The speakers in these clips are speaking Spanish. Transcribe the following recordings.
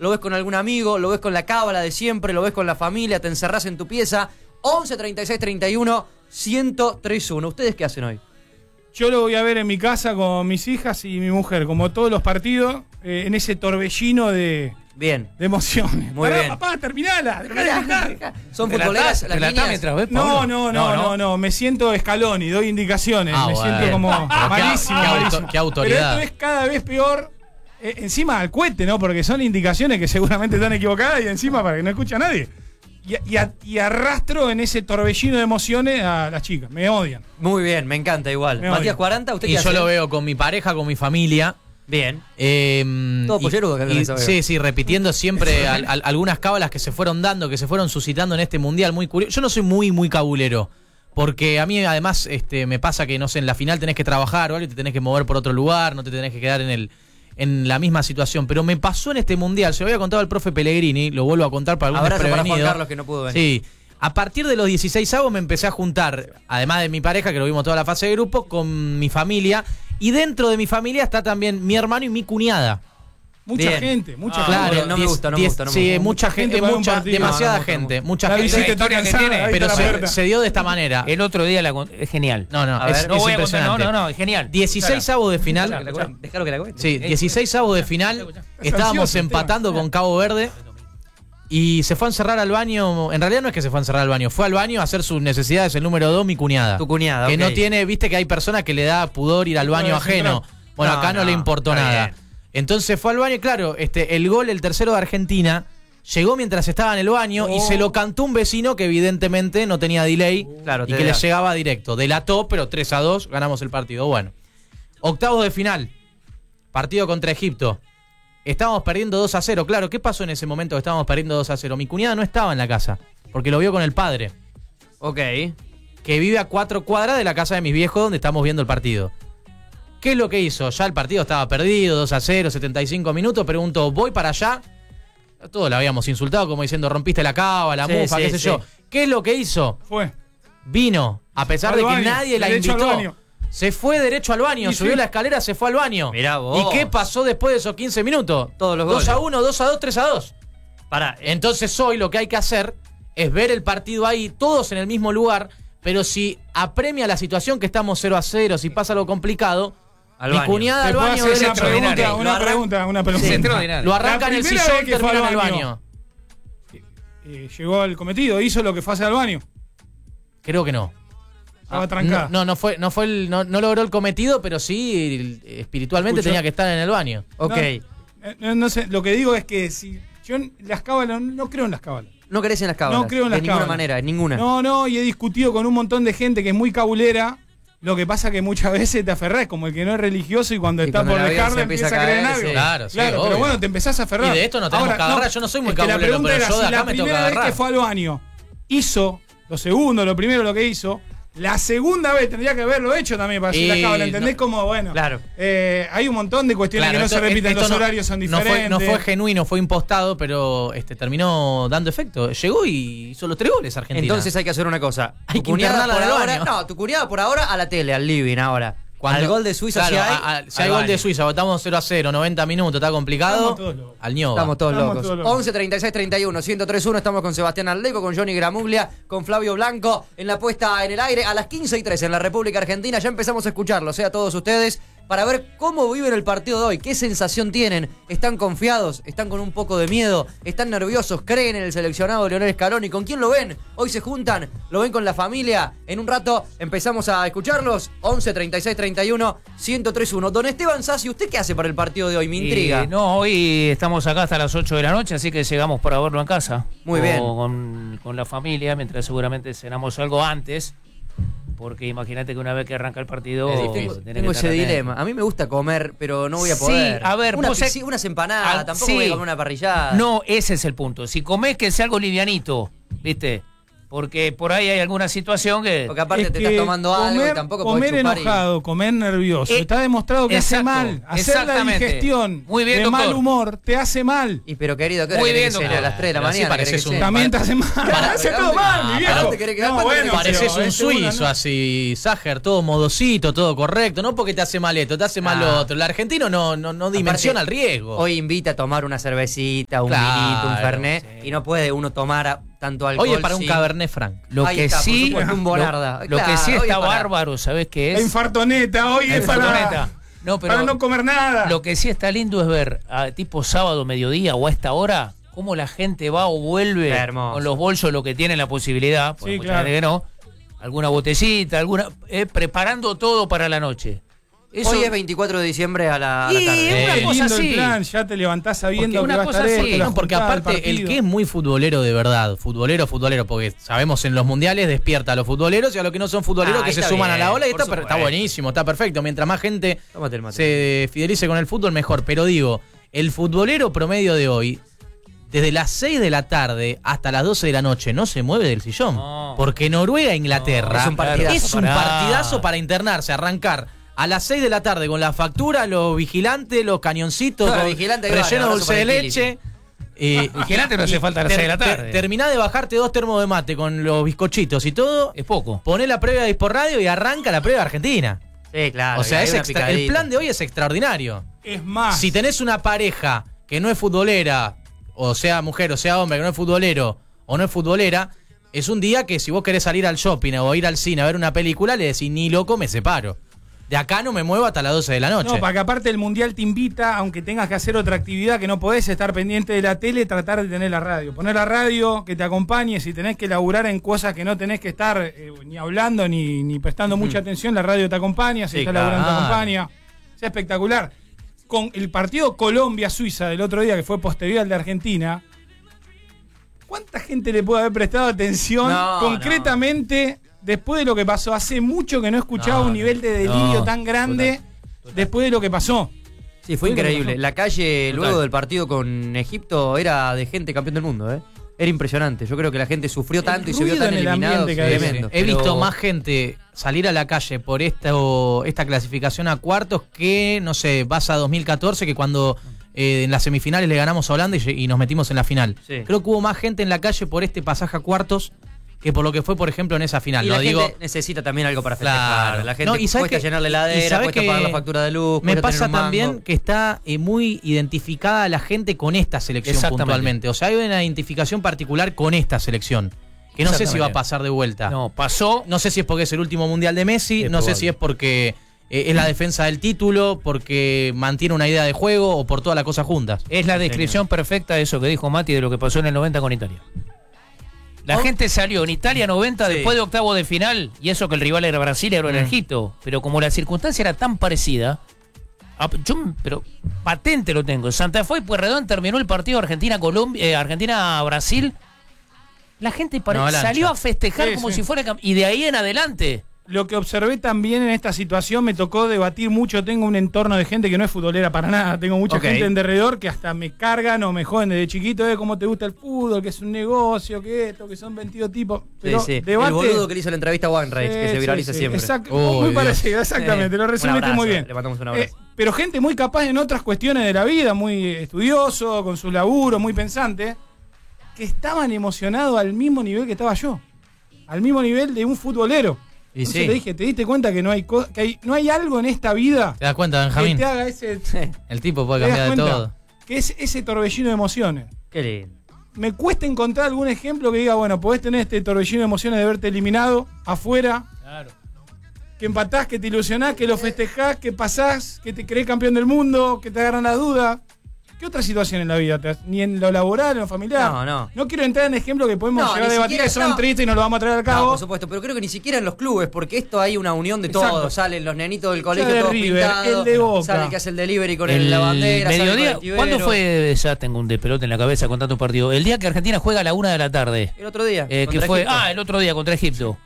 lo ves con algún amigo, lo ves con la cábala de siempre, lo ves con la familia, te encerrás en tu pieza. 11 36 31 1031. ¿Ustedes qué hacen hoy? Yo lo voy a ver en mi casa con mis hijas y mi mujer, como todos los partidos, en ese torbellino de emociones. Muy bien. Papá, terminala. ¿Son futboleras las niñas? Mientras ves, Pablo? No. Me siento Scaloni, doy indicaciones. Siento como malísimo. Qué autoridad. Pero esto es cada vez peor. Encima al cohete, ¿no? Porque son indicaciones que seguramente están equivocadas y encima para que no escuche a nadie. Y arrastro en ese torbellino de emociones a las chicas. Me odian. Muy bien, me encanta igual. Matías 40, ¿usted qué hace? Y yo lo veo con mi pareja, con mi familia. Bien. Todo pollerudo que sí, repitiendo siempre algunas cábalas que se fueron dando, que se fueron suscitando en este mundial muy curioso. Yo no soy muy cabulero, porque a mí además me pasa que, no sé, en la final tenés que trabajar o algo y te tenés que mover por otro lugar, no te tenés que quedar en la misma situación. Pero me pasó en este mundial, se lo había contado al profe Pellegrini, lo vuelvo a contar para algún desprevenido. Para Juan Carlos, que no pudo venir. Sí. A partir de los 16avos me empecé a juntar, además de mi pareja, que lo vimos toda la fase de grupo, con mi familia. Y dentro de mi familia está también mi hermano y mi cuñada. Mucha gente. Claro, no me gusta. Sí, mucha gente, demasiada gente. Mucha gente. Pero se dio de esta manera. El otro día es genial. No, es impresionante. No, es genial. 16avos de final. Déjalo que la cuente. Sí, 16avos de final. Estábamos empatando con Cabo Verde. Y se fue a encerrar al baño. En realidad no es que se fue a encerrar al baño. Fue al baño a hacer sus necesidades. El número 2, mi cuñada. Tu cuñada, que no tiene, viste que hay personas que le da pudor ir al baño ajeno. Bueno, acá no le importó nada. Bien. Entonces fue al baño y claro, el gol, el tercero de Argentina, llegó mientras estaba en el baño y se lo cantó un vecino que evidentemente no tenía delay y que le llegaba directo. Delató, pero 3-2, ganamos el partido. Bueno, octavos de final, partido contra Egipto. Estábamos perdiendo 2-0. Claro, ¿qué pasó en ese momento que estábamos perdiendo 2-0? Mi cuñada no estaba en la casa, porque lo vio con el padre. Ok. Que vive a 4 cuadras de la casa de mis viejos donde estamos viendo el partido. ¿Qué es lo que hizo? Ya el partido estaba perdido, 2-0, 75 minutos. Preguntó, ¿voy para allá? Todos la habíamos insultado como diciendo, rompiste la cava, la mufa, qué sé yo. ¿Qué es lo que hizo? Vino, a pesar de que nadie la invitó. Se fue derecho al baño, subió la escalera, se fue al baño. Mirá vos. ¿Y qué pasó después de esos 15 minutos? Todos los goles. 2-1, 2-2, 3-2. Pará. Entonces hoy lo que hay que hacer es ver el partido ahí, todos en el mismo lugar, pero si apremia la situación que estamos 0-0, si pasa algo complicado, mi cuñada al baño derecho. Una pregunta. Lo arranca en el sillón y termina en el baño. Llegó al cometido, hizo lo que fue hacer al baño. Creo que no. Estaba trancada. No logró el cometido, pero sí espiritualmente tenía que estar en el baño. Ok. No sé, lo que digo es que si yo las cábalas, no creo en las cábalas. ¿No crees en las cábalas? No creo en las cábalas. De ninguna manera, en ninguna. No, y he discutido con un montón de gente que es muy cabulera. Lo que pasa que muchas veces te aferrás como el que no es religioso y cuando está por dejarle empieza a creer en algo. Claro, pero bueno, te empezás a aferrar. Y de esto no tenemos que agarrar. Yo no soy muy cabulero, pero yo de acá me toca agarrar. La primera vez que fue al baño hizo lo segundo, lo primero lo que hizo. La segunda vez tendría que haberlo hecho también para hacer la cábala, ¿entendés? Como, bueno, claro. Hay un montón de cuestiones que no se repiten, los horarios son diferentes. No fue genuino, fue impostado, pero terminó dando efecto. Llegó y hizo los 3 goles Argentina. Entonces hay que hacer una cosa. Hay que internarla por ahora. No, tu cuñada por ahora a la tele, al living ahora. Al gol de Suiza, claro, si hay gol de Suiza, votamos 0-0, 90 minutos, está complicado. Al ñoba. Estamos todos locos. 11 36 31 1031. Estamos con Sebastián Arleco, con Johnny Gramuglia, con Flavio Blanco en la puesta en el aire a las 15:03 en la República Argentina. Ya empezamos a escucharlos, a todos ustedes, para ver cómo viven el partido de hoy, qué sensación tienen. ¿Están confiados? ¿Están con un poco de miedo? ¿Están nerviosos? ¿Creen en el seleccionado de Lionel Scaloni? ¿Con quién lo ven? Hoy se juntan, lo ven con la familia. En un rato empezamos a escucharlos. 11 36 31 1031. Don Esteban Sassi, ¿usted qué hace para el partido de hoy? Me intriga. Hoy estamos acá hasta las 8 de la noche, así que llegamos para verlo en casa. Muy bien. Con la familia, mientras seguramente cenamos algo antes. Porque imagínate que una vez que arranca el partido tengo ese dilema. A mí me gusta comer, pero no voy a poder. Sí, a ver, unas empanadas, tampoco voy a comer una parrillada. No, ese es el punto. Si comés que sea algo livianito, ¿viste? Porque por ahí hay alguna situación que... Porque aparte te estás tomando algo y tampoco podés comer chupar enojado, comer nervioso. Está demostrado que hace mal. Hacer la digestión muy bien, de doctor. mal humor te hace mal. Y pero querido, ¿qué Muy hora bien, querés que sea? doctor. A las 3 de la Pero así mañana. pareces ¿querés que un sea? También te hace mal. Hace todo mal, mi viejo. ¿Dónde querés que vaya? Pareces pero un este uno suizo no. así, Sager, todo modosito, todo correcto. No porque te hace mal esto, te hace mal lo otro. El argentino no dimensiona el riesgo. Hoy invita a tomar una cervecita, un Claro, vinito, un fernet, sí. y no puede uno tomar tanto alcohol. Hoy es para un sin- Cabernet Franc. Lo Ahí que está, por sí, supuesto, un Bonarda. lo que Claro, sí hoy está es para- bárbaro, ¿sabés qué La es? infartoneta, hoy La es para, infartoneta. No, pero para no comer nada. lo que sí está lindo es ver a tipo sábado, mediodía o a esta hora cómo la gente va o vuelve Qué hermoso. con los bolsos lo que tiene la posibilidad, porque Sí, mucha claro. gente que no, alguna botellita, preparando todo para la noche. Eso, Hoy es 24 de diciembre a la tarde. una Qué cosa lindo el así. plan, ya te levantás sabiendo Porque que una va a cosa estar así. esto, la No, porque juntada, aparte, el partido. que es muy futbolero de verdad, futbolero, porque sabemos en los mundiales despierta a los futboleros y a los que no son futboleros que se está suman a la bien, ola y por está supuesto. buenísimo, está perfecto. Mientras más gente Tómate el mate. se fidelice con el fútbol, mejor. Pero digo, el futbolero promedio de hoy, desde las 6 de la tarde hasta las 12 de la noche, no se mueve del sillón. No. Porque No, Noruega-Inglaterra es un partidazo. es un Pará. partidazo para internarse, arrancar a las 6 de la tarde con la factura, los vigilantes, los cañoncitos, No, con vigilante, ahí va, relleno de abrazo dulce para de el leche. Vigilante no hace falta a las 6 de la tarde. Terminá de bajarte 2 termos de mate con los bizcochitos y todo. es poco. Poné la previa de Sport Radio y arranca la previa de Argentina. Sí, claro. O sea, y hay es una el picadita. plan de hoy es extraordinario. Es más, Si tenés una pareja que no es futbolera, o sea mujer o sea hombre, que no es futbolero o no es futbolera, es un día que si vos querés salir al shopping o ir al cine a ver una película, le decís, ni loco, me separo. De acá no me muevo hasta las 12 de la noche. no, para que aparte el mundial te invita, aunque tengas que hacer otra actividad que no podés estar pendiente de la tele, tratar de tener la radio. Poner la radio, que te acompañe, si tenés que laburar en cosas que no tenés que estar ni hablando ni prestando mucha atención, la radio te acompaña, si Sí, estás claro. laburando te acompaña. Es espectacular. Con el partido Colombia-Suiza del otro día, que fue posterior al de Argentina, ¿cuánta gente le puede haber prestado atención No, concretamente después de lo que pasó? Hace mucho que no escuchaba No, un nivel de delirio no, tan grande después de lo que pasó. Sí, fue Fue lo que increíble. pasó. La calle Total. luego del partido con Egipto era de gente campeón del mundo, ¿eh? Era impresionante. Yo creo que la gente sufrió tanto y se vio ruido tan en el eliminado. ambiente que había. Tremendo. He Pero- visto más gente salir a la calle por esta clasificación a cuartos que, no sé, vas a 2014, que cuando en las semifinales le ganamos a Holanda y nos metimos en la final. Sí. Creo que hubo más gente en la calle por este pasaje a cuartos que por lo que fue, por ejemplo, en esa final. Y No la digo, gente necesita también algo para festejar. Claro. La gente No, y ¿sabes cuesta qué? llenar la Y heladera, ¿sabes cuesta qué? pagar la factura de luz. me cuesta pasa tener un mango. también que está muy identificada la gente con esta selección Exactamente. puntualmente. O sea, hay una identificación particular con esta selección. Que no sé si Exactamente. va a pasar de vuelta. No, pasó. No sé si es porque es el último mundial de Messi, Es no sé probable. si es porque es la defensa del título, porque mantiene una idea de juego o por todas las cosas juntas. Es la descripción perfecta de eso que dijo Mati de lo que pasó en el 90 con Italia. La gente salió en Italia 90 Sí. después de octavo de final, y eso que el rival era Brasil, era el Egipto. Pero como la circunstancia era tan parecida, pero patente lo tengo. Santa Fe y Pueyrredón terminó el partido Argentina-Brasil. La gente Una avalancha. salió a festejar Sí, como sí. si fuera y de ahí en adelante. Lo que observé también en esta situación, me tocó debatir mucho. Tengo un entorno de gente que no es futbolera para nada. Tengo mucha Ok. gente en derredor que hasta me cargan o me joden desde chiquito. Cómo te gusta el fútbol, que es un negocio, que esto, que son 22 tipos. Pero Sí, sí. debate. El boludo que le hizo la entrevista a Wainwright, que se viraliza siempre. Exacto, Oh, muy Dios. parecido, exactamente. Lo Un resumiste abrazo, muy bien. le mandamos un abrazo. Pero gente muy capaz en otras cuestiones de la vida, muy estudioso, con su laburo, muy pensante, que estaban emocionados al mismo nivel que estaba yo. Al mismo nivel de un futbolero. Y Entonces sí. le dije, ¿te diste cuenta que no hay algo en esta vida ¿Te das cuenta, que Benjamín? te haga ese, El tipo puede ¿te das cambiar de cuenta? todo. Que es ese torbellino de emociones? Qué lindo. Me cuesta encontrar algún ejemplo que diga, bueno, podés tener este torbellino de emociones de verte eliminado afuera, que empatás, que te ilusionás, que lo festejás, que pasás, que te crees campeón del mundo, que te agarran la duda. ¿Qué otra situación en la vida? Ni en lo laboral, en lo familiar. No. No quiero entrar en ejemplos que podemos No, llegar a ni debatir siquiera que son no. tristes y nos lo vamos a traer al No, cabo. por supuesto, pero creo que ni siquiera en los clubes, porque esto hay una unión de Exacto. todos. Salen los nenitos del colegio de todos River, pintados. el de Boca. Sale el que hace el delivery con la bandera. sale el mediodía, colectivero. ¿cuándo fue? Ya tengo un despelote en la cabeza con tanto partido. El día que Argentina juega a la 1 de la tarde. El otro día. Que contra fue, Egipto. el otro día contra Egipto.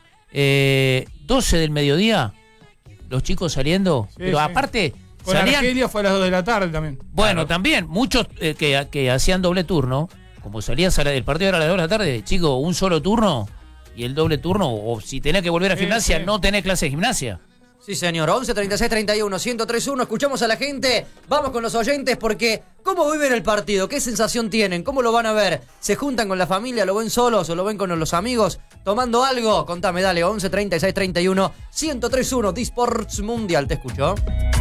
12 del mediodía, los chicos saliendo. Sí, pero sí. aparte, Con salían. Argelia fue a las 2 de la tarde también. Bueno, también, muchos que hacían doble turno, como salían, el partido era a las 2 de la tarde, chicos, un solo turno, y el doble turno, o si tenés que volver a gimnasia, sí. no tenés clase de gimnasia. Sí, señor. 11 36 31 1031. Escuchamos a la gente. Vamos con los oyentes porque ¿cómo viven el partido? ¿Qué sensación tienen? ¿Cómo lo van a ver? ¿Se juntan con la familia? ¿Lo ven solos o lo ven con los amigos? ¿Tomando algo? Contame, dale. 11 36 31 1031. Disports Mundial. ¿Te escucho?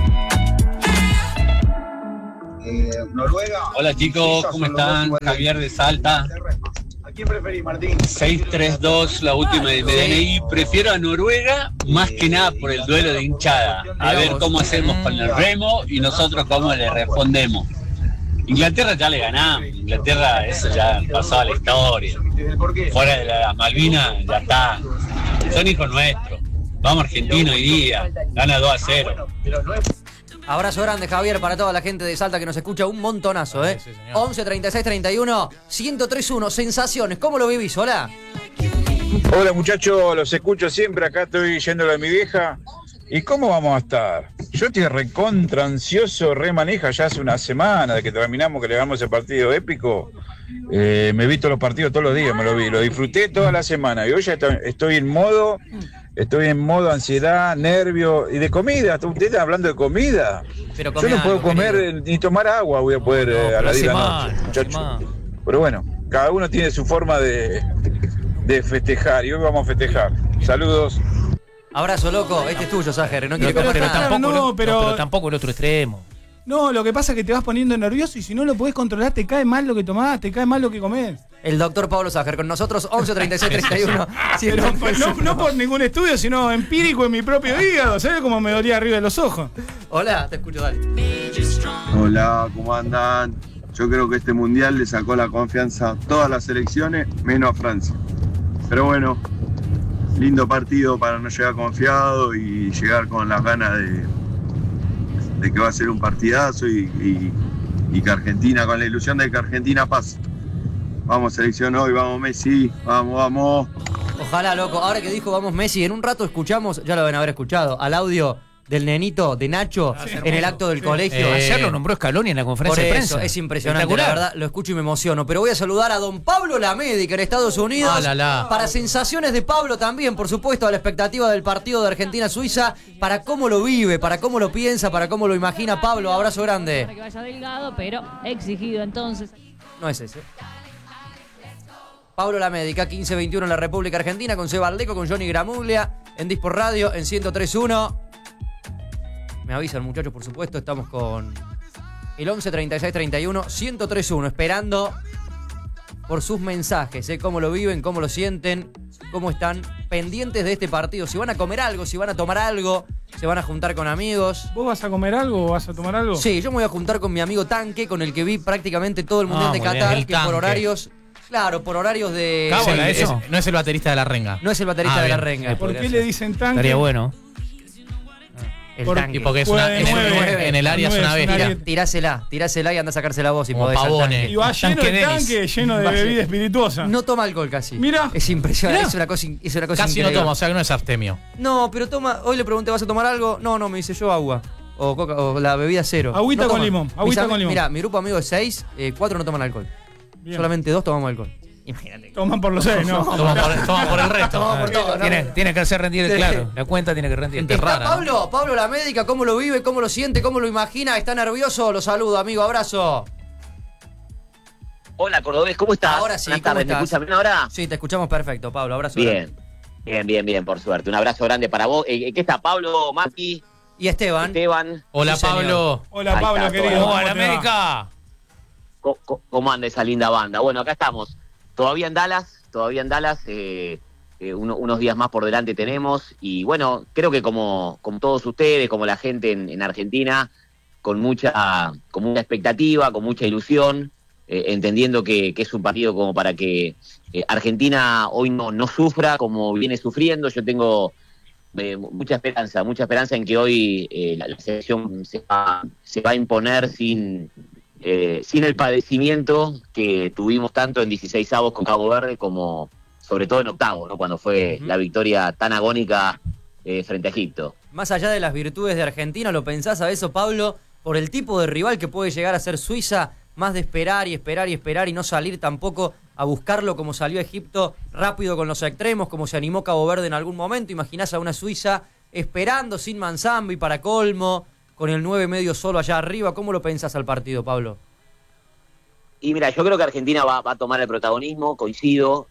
Noruega. Hola chicos, ¿cómo están? Javier de Salta. ¿A quién preferís, Martín? 632, la última de mi DNI. Prefiero a Noruega más que nada por el duelo de hinchada. A ver cómo hacemos con el remo y nosotros cómo le respondemos. Inglaterra ya le ganamos. Inglaterra, eso ya pasó a la historia. Fuera de las Malvinas, ya está. Son hijos nuestros. Vamos Argentina hoy día. Gana 2-0. Abrazo grande, Javier, para toda la gente de Salta que nos escucha un montonazo, ¿eh? Sí, señor. 11 36 31 1031. Sensaciones, ¿cómo lo vivís? Hola. Hola muchachos, los escucho siempre, acá estoy yéndole a mi vieja. ¿Y cómo vamos a estar? Yo estoy recontra ansioso, re manija ya hace una semana de que terminamos, que le ganamos ese partido épico. Me he visto los partidos todos los días, me lo vi, lo disfruté toda la semana. Y hoy ya estoy en modo ansiedad, nervio y de comida. Ustedes están hablando de comida. Pero Yo no puedo comer ni tomar agua, voy a poder a la hace día mal, noche, hace muchachos. mal. Pero bueno, cada uno tiene su forma de festejar y hoy vamos a festejar. Saludos. Abrazo, loco. Este es tuyo, Sajer. No quiere comer Pero nada. tampoco, no, pero- pero tampoco el otro extremo. No, lo que pasa es que te vas poniendo nervioso y si no lo podés controlar, te cae mal lo que tomás, te cae mal lo que comés. El doctor Pablo Sajer con nosotros, 11 36 31. Pero no por ningún estudio, sino empírico en mi propio hígado. ¿Sabes cómo me dolía arriba de los ojos? Hola, te escucho, dale. Hola, ¿cómo andan? Yo creo que este mundial le sacó la confianza a todas las selecciones, menos a Francia. Pero bueno, lindo partido para no llegar confiado y llegar con las ganas de que va a ser un partidazo y que Argentina, con la ilusión de que Argentina pase. Vamos selección hoy, vamos Messi, vamos. Ojalá, loco. Ahora que dijo vamos Messi, en un rato escuchamos, ya lo deben haber escuchado, al audio del nenito de Nacho en el acto del colegio. Ayer lo nombró Scaloni en la Por conferencia de eso, prensa. es impresionante, la Espectacular. verdad, lo escucho y me emociono. Pero voy a saludar a don Pablo Lamédica en Estados Unidos. Ah, la, la. Para sensaciones de Pablo también, por supuesto, a la expectativa del partido de Argentina-Suiza, para cómo lo vive, para cómo lo piensa, para cómo lo imagina. Pablo, abrazo Para grande. que vaya delgado, pero exigido entonces. No es ese. Pablo Lamédica, 15-21 en la República Argentina, con Seba Aldeco, con Johnny Gramuglia, en Dispor Radio, en 103.1. Me avisan, muchachos, por supuesto, estamos con el 11 36 31 1031, esperando por sus mensajes, cómo lo viven, cómo lo sienten, cómo están pendientes de este partido, si van a comer algo, si van a tomar algo, se van a juntar con amigos. ¿Vos vas a comer algo o vas a tomar algo? Sí, yo me voy a juntar con mi amigo Tanque, con el que vi prácticamente todo el Mundial de muy bien, Qatar, el que por Tanque. horarios, claro, por horarios de... Cabo, Es el- Cábala, eso. no es el baterista de la renga. No es el baterista Ah, de la bien. renga. ¿Por podría qué ser. le dicen tanque? Estaría bueno. El Por- Tanque. Y porque es Juega una, de en, nueve. en el área es una Nueve, es una bestia. bestia. Tirásela y anda a sacarse la voz si Como podés. al Pavone. Tanque. Y va lleno Tanque de Dennis. tanque, lleno de Va lleno. bebida espirituosa. No toma alcohol casi. Mirá. Es impresionante. Mirá. Es una cosa, es una cosa Casi no increíble. toma, o sea que no es artemio. No, pero toma. Hoy le pregunté, ¿vas a tomar algo? No, me dice yo agua. O coca, o la bebida cero. Agüita No con toma. limón, agüita con limón. Mira, mi grupo de amigos es 6, 4 no toman alcohol. Bien. Solamente 2 tomamos alcohol. Imagínate. Toman por los 6, ¿no? Toma por el resto. Toma por todo, ¿no? Tiene que hacer rendir, Sí. claro. La cuenta tiene que rendir. Gente Está rara, ¿no? Pablo Lamédica, ¿cómo lo vive? ¿Cómo lo siente? ¿Cómo lo imagina? ¿Está nervioso? Lo saludo, amigo. Abrazo. Hola, Cordobés, ¿cómo estás? Ahora sí, Buenas ¿cómo tardes, ¿me estás? escuchas bien ahora? Sí, te escuchamos perfecto, Pablo. Abrazo. grande. Bien, por suerte. Un abrazo grande para vos. ¿Qué está? Pablo, Mati, Y Esteban. Esteban. Hola, Sí, señor. Pablo. Hola, Ahí Pablo, está, querido. todo. ¿cómo ¡Hola, te va? América! ¿Cómo anda esa linda banda? Bueno, acá estamos. Todavía en Dallas. Unos días más por delante tenemos. Y bueno, creo que como todos ustedes, como la gente en Argentina, con mucha expectativa, con mucha ilusión, entendiendo que es un partido como para que Argentina hoy no sufra como viene sufriendo. Yo tengo mucha esperanza en que hoy la selección se va a imponer sin el padecimiento que tuvimos tanto en 16avos con Cabo Verde como sobre todo en octavos, ¿no? Cuando fue la victoria tan agónica frente a Egipto. Más allá de las virtudes de Argentina, ¿lo pensás a eso, Pablo? Por el tipo de rival que puede llegar a ser Suiza, más de esperar y no salir tampoco a buscarlo como salió Egipto rápido con los extremos, como se animó Cabo Verde en algún momento. Imaginás a una Suiza esperando sin Manzambi para colmo, con el 9 medio solo allá arriba. ¿Cómo lo pensás al partido, Pablo? Y mira, yo creo que Argentina va a tomar el protagonismo, coincido.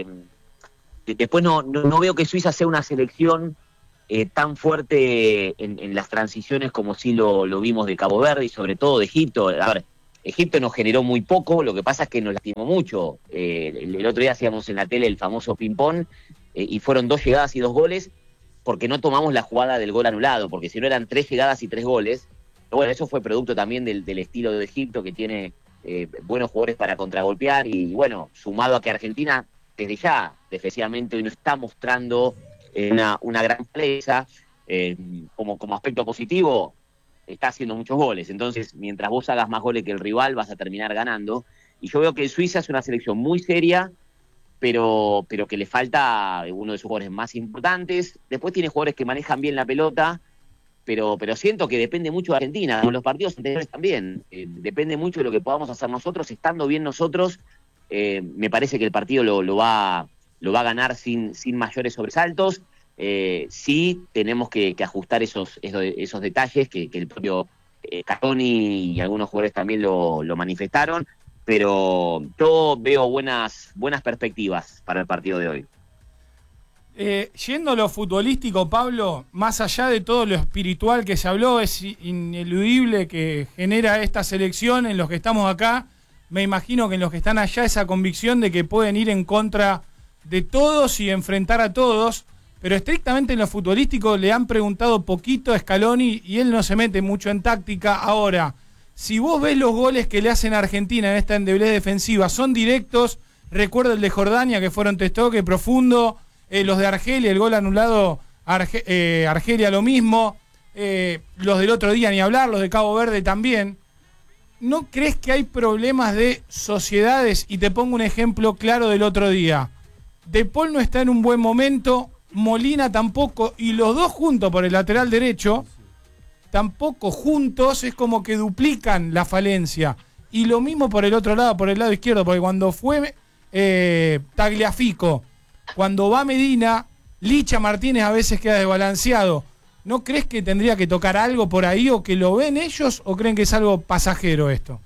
Después no veo que Suiza sea una selección tan fuerte en las transiciones como sí lo vimos de Cabo Verde y sobre todo de Egipto. A ver, Egipto nos generó muy poco, lo que pasa es que nos lastimó mucho. El otro día hacíamos en la tele el famoso ping-pong y fueron 2 llegadas y 2 goles porque no tomamos la jugada del gol anulado, porque si no eran 3 llegadas y 3 goles. Pero bueno, eso fue producto también del estilo de Egipto, que tiene buenos jugadores para contragolpear y bueno, sumado a que Argentina desde ya defensivamente hoy no está mostrando una gran fortaleza, como aspecto positivo está haciendo muchos goles, entonces mientras vos hagas más goles que el rival vas a terminar ganando, y yo veo que Suiza es una selección muy seria, pero que le falta uno de sus jugadores más importantes. Después tiene jugadores que manejan bien la pelota, pero siento que depende mucho de Argentina, como los partidos anteriores también, depende mucho de lo que podamos hacer nosotros, estando bien nosotros. Me parece que el partido lo va a ganar sin mayores sobresaltos. Sí tenemos que ajustar esos detalles que el propio Catoni y algunos jugadores también lo manifestaron, pero yo veo buenas perspectivas para el partido de hoy. Yendo a lo futbolístico, Pablo, más allá de todo lo espiritual que se habló, es ineludible que genera esta selección en los que estamos acá. Me imagino que en los que están allá esa convicción de que pueden ir en contra de todos y enfrentar a todos, pero estrictamente en lo futbolístico le han preguntado poquito a Scaloni y él no se mete mucho en táctica. Ahora, si vos ves los goles que le hacen a Argentina en esta endeblez defensiva, son directos. Recuerdo el de Jordania, que fueron testoque profundo, los de Argelia, el gol anulado Argelia lo mismo, los del otro día ni hablar, los de Cabo Verde también. ¿No crees que hay problemas de sociedades? Y te pongo un ejemplo claro del otro día. De Paul no está en un buen momento, Molina tampoco, y los dos juntos por el lateral derecho, tampoco juntos, es como que duplican la falencia. Y lo mismo por el otro lado, por el lado izquierdo, porque cuando fue Tagliafico, cuando va Medina, Licha Martínez a veces queda desbalanceado. ¿No crees que tendría que tocar algo por ahí o que lo ven ellos o creen que es algo pasajero esto?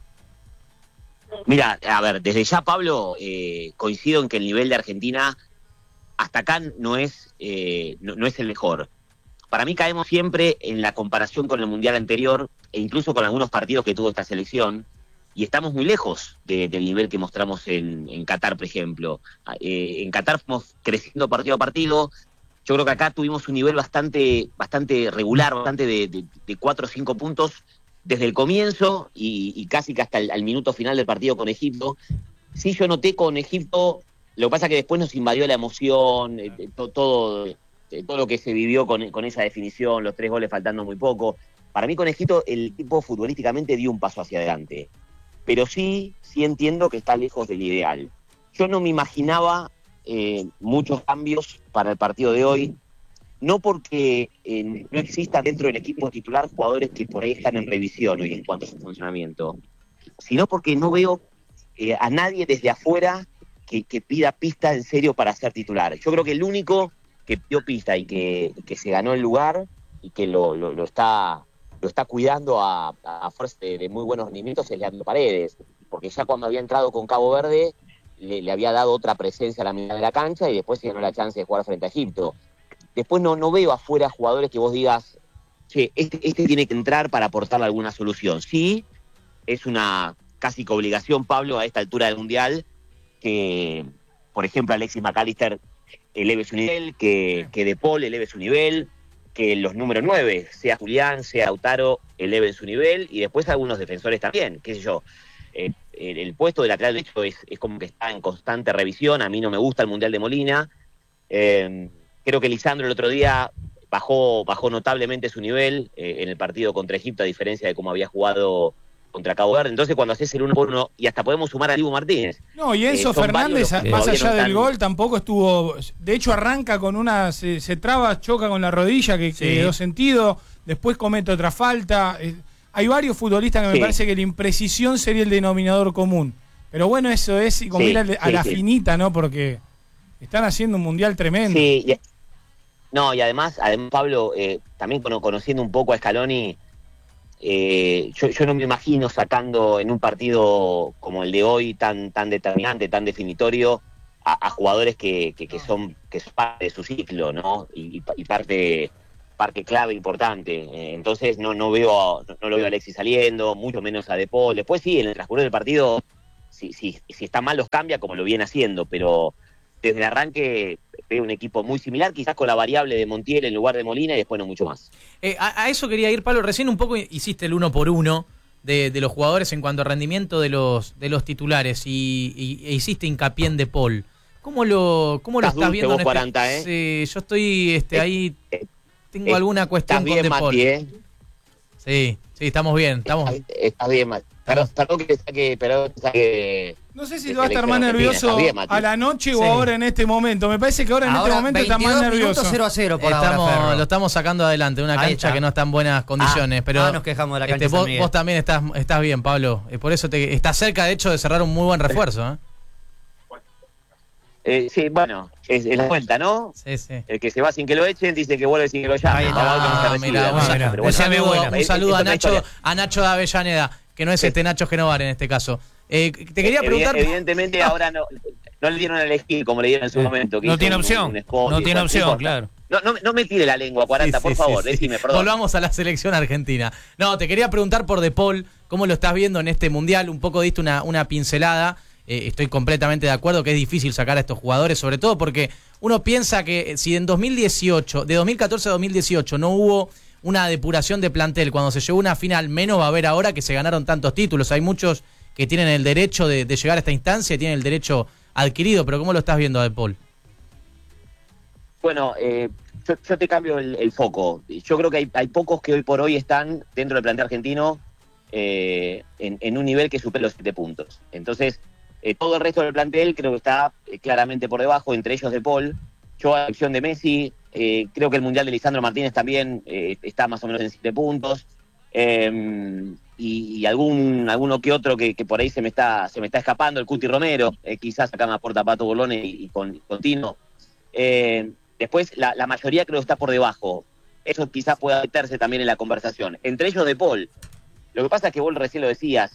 Mira, a ver, desde ya, Pablo, coincido en que el nivel de Argentina hasta acá no es el mejor. Para mí caemos siempre en la comparación con el Mundial anterior e incluso con algunos partidos que tuvo esta selección y estamos muy lejos del nivel que mostramos en Qatar, por ejemplo. En Qatar fuimos creciendo partido a partido. Yo creo que acá tuvimos un nivel bastante regular, bastante de 4 o 5 puntos desde el comienzo y casi que hasta el minuto final del partido con Egipto. Sí, yo noté con Egipto, lo que pasa es que después nos invadió la emoción, todo lo que se vivió con esa definición, los 3 goles faltando muy poco. Para mí con Egipto el equipo futbolísticamente dio un paso hacia adelante, pero sí entiendo que está lejos del ideal. Yo no me imaginaba muchos cambios para el partido de hoy, no porque no exista dentro del equipo titular jugadores que por ahí están en revisión hoy en cuanto a su funcionamiento, sino porque no veo a nadie desde afuera que pida pista en serio para ser titular. Yo creo que el único que pidió pista y que se ganó el lugar y que lo está cuidando a fuerza de muy buenos rendimientos es Leandro Paredes, porque ya cuando había entrado con Cabo Verde le había dado otra presencia a la mitad de la cancha y después se ganó la chance de jugar frente a Egipto. Después no veo afuera jugadores que vos digas, che, este tiene que entrar para aportarle alguna solución. Sí, es una casi que obligación, Pablo, a esta altura del Mundial, que, por ejemplo, Alexis McAllister eleve su nivel, que De Paul eleve su nivel, que los números 9, sea Julián, sea Lautaro, eleven su nivel, y después algunos defensores también, qué sé yo. El puesto de lateral derecho es como que está en constante revisión. A mí no me gusta el Mundial de Molina. Creo que Lisandro el otro día bajó notablemente su nivel en el partido contra Egipto, a diferencia de cómo había jugado contra Cabo Verde. Entonces cuando haces el 1-1, y hasta podemos sumar a Dibu Martínez. No, y Enzo Fernández, más allá del gol, tampoco estuvo. De hecho arranca con se traba, choca con la rodilla que quedó sentido, después comete otra falta. Hay varios futbolistas que me parece que la imprecisión sería el denominador común. Pero bueno, eso es como ir a la finita, ¿no? Porque están haciendo un mundial tremendo. Sí, y además Pablo, también conociendo un poco a Scaloni, yo no me imagino sacando en un partido como el de hoy tan determinante, tan definitorio, a jugadores que son parte de su ciclo, ¿no? Y parte clave importante. Entonces no lo veo a Alexis saliendo, mucho menos a De Paul. Después sí, en el transcurso del partido, si está mal los cambia como lo viene haciendo, pero desde el arranque veo un equipo muy similar, quizás con la variable de Montiel en lugar de Molina y después no mucho más. A eso quería ir, Pablo. Recién un poco hiciste el 1 por 1 de los jugadores en cuanto a rendimiento de los titulares e hiciste hincapié en De Paul. ¿Cómo lo estás viendo? Vos 40, Sí, yo estoy ahí, tengo alguna cuestión con De Paul. Mati, Sí, estamos bien. Estás bien, Mati. Perdón que saque... No sé si va a estar más nervioso a la noche o ahora en este momento. Me parece que ahora en este momento está más nervioso. 0-0 por ahora, lo estamos sacando adelante, una cancha que no está en buenas condiciones. Pero nos quejamos de la cancha. Vos también estás bien, Pablo. Por eso estás cerca, de hecho, de cerrar un muy buen refuerzo. Sí, bueno, es la vuelta, ¿no? Sí. El que se va sin que lo echen dice que vuelve sin que lo llamen. Un saludo a Nacho de Avellaneda, que no es Nacho Genovar en este caso. Te quería preguntar... Evidentemente ahora no le dieron a elegir como le dieron en su momento. No tiene opción, claro. No me tire la lengua, 40, por favor, decime, perdón. Volvamos a la selección argentina. No, te quería preguntar por De Paul, ¿cómo lo estás viendo en este mundial? Un poco diste una pincelada. Estoy completamente de acuerdo que es difícil sacar a estos jugadores, sobre todo porque uno piensa que si en 2018, de 2014 a 2018, no hubo una depuración de plantel, cuando se llegó a una final, menos va a haber ahora que se ganaron tantos títulos. Hay muchos que tienen el derecho de llegar a esta instancia, tienen el derecho adquirido, pero ¿cómo lo estás viendo a De Paul? Bueno, yo te cambio el foco. Yo creo que hay pocos que hoy por hoy están dentro del plantel argentino en un nivel que supere los 7 puntos. Entonces, todo el resto del plantel creo que está claramente por debajo, entre ellos De Paul. Yo a la excepción de Messi, creo que el Mundial de Lisandro Martínez también está más o menos en 7 puntos. Y alguno que otro que por ahí se me está escapando, el Cuti Romero, quizás acá me aporta Pato Bolone y con Tino. Después la mayoría creo que está por debajo. Eso quizás pueda meterse también en la conversación. Entre ellos De Paul. Lo que pasa es que vos recién lo decías,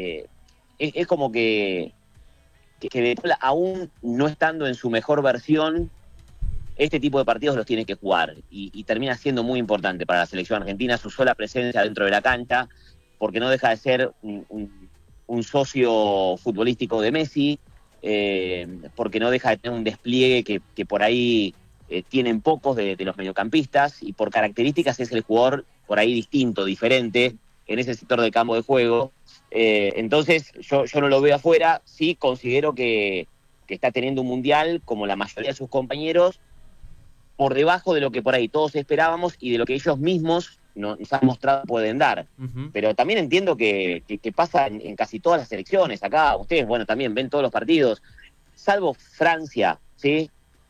es como que De Paul, aún no estando en su mejor versión, este tipo de partidos los tiene que jugar y termina siendo muy importante para la selección argentina su sola presencia dentro de la cancha, porque no deja de ser un socio futbolístico de Messi, porque no deja de tener un despliegue que por ahí tienen pocos de los mediocampistas, y por características es el jugador por ahí distinto, diferente en ese sector del campo de juego. Entonces yo no lo veo afuera. Sí considero que está teniendo un mundial, como la mayoría de sus compañeros, por debajo de lo que por ahí todos esperábamos y de lo que ellos mismos nos han mostrado pueden dar. Pero también entiendo que pasa en casi todas las selecciones. Acá ustedes, bueno, también ven todos los partidos, salvo Francia, ¿sí?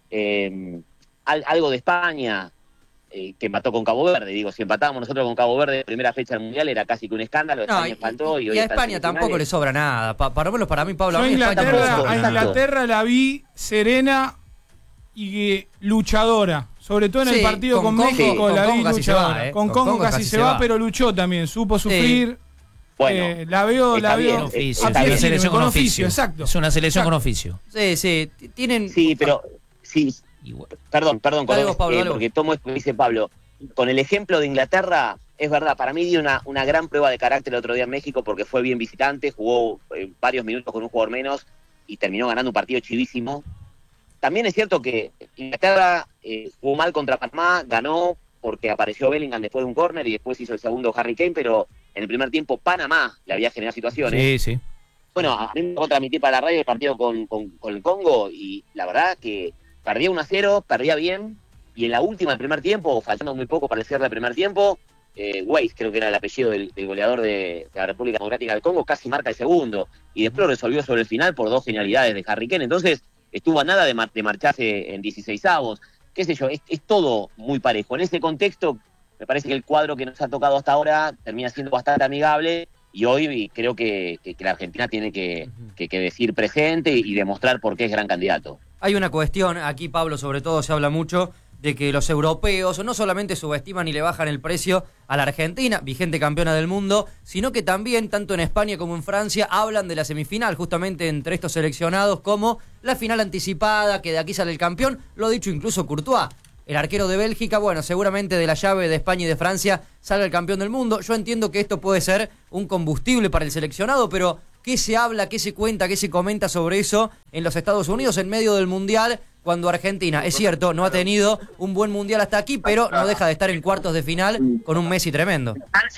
Algo de España, que empató con Cabo Verde. Digo, si empatábamos nosotros con Cabo Verde en primera fecha del Mundial era casi que un escándalo. España empató y hoy a España tampoco le sobra nada. Para mí, Pablo, a Inglaterra la vi serena y luchadora. Sobre todo en el partido con México, la vi luchadora. Con Congo casi se va, pero luchó también. Supo sufrir. Bueno, la veo una selección con oficio. Exacto. Es una selección con oficio. Sí, tienen... Sí, pero... Sí. Perdón, Pablo, porque tomo esto que dice Pablo. Con el ejemplo de Inglaterra, es verdad, para mí dio una gran prueba de carácter el otro día en México, porque fue bien visitante, jugó varios minutos con un jugador menos y terminó ganando un partido chivísimo. También es cierto que Inglaterra jugó mal contra Panamá, ganó porque apareció Bellingham después de un córner y después hizo el segundo Harry Kane, pero en el primer tiempo Panamá le había generado situaciones. Sí. Bueno, a mí me tocó transmitir para la radio el partido con el Congo y la verdad que perdía 1-0, perdía bien, y en la última del primer tiempo, faltando muy poco para el cierre del primer tiempo, Weiss, creo que era el apellido del goleador de la República Democrática del Congo, casi marca el segundo, y después lo resolvió sobre el final por 2 genialidades de Harry Kane. Entonces estuvo a nada de marcharse en 16avos, qué sé yo, es todo muy parejo. En ese contexto, me parece que el cuadro que nos ha tocado hasta ahora termina siendo bastante amigable, y hoy creo que la Argentina tiene que decir presente y demostrar por qué es gran candidato. Hay una cuestión, aquí Pablo sobre todo se habla mucho de que los europeos no solamente subestiman y le bajan el precio a la Argentina, vigente campeona del mundo, sino que también, tanto en España como en Francia, hablan de la semifinal, justamente entre estos seleccionados, como la final anticipada, que de aquí sale el campeón, lo ha dicho incluso Courtois, el arquero de Bélgica. Bueno, seguramente de la llave de España y de Francia salga el campeón del mundo. Yo entiendo que esto puede ser un combustible para el seleccionado, pero ¿qué se habla, qué se cuenta, qué se comenta sobre eso en los Estados Unidos en medio del Mundial? Cuando Argentina, es cierto, no ha tenido un buen Mundial hasta aquí, pero no deja de estar en cuartos de final con un Messi tremendo.